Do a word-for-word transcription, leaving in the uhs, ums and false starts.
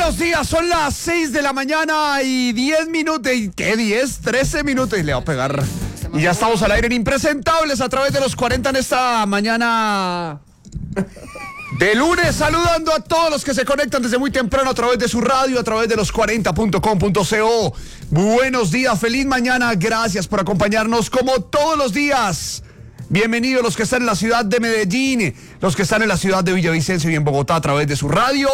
Buenos días, son las seis de la mañana y diez minutos. ¿Qué diez? trece minutos y le va a pegar. Y ya estamos al aire en Impresentables a través de los cuarenta en esta mañana de lunes, saludando a todos los que se conectan desde muy temprano a través de su radio, a través de los cuarenta punto com punto co. Buenos días, feliz mañana, gracias por acompañarnos como todos los días. Bienvenidos los que están en la ciudad de Medellín, los que están en la ciudad de Villavicencio y en Bogotá a través de su radio.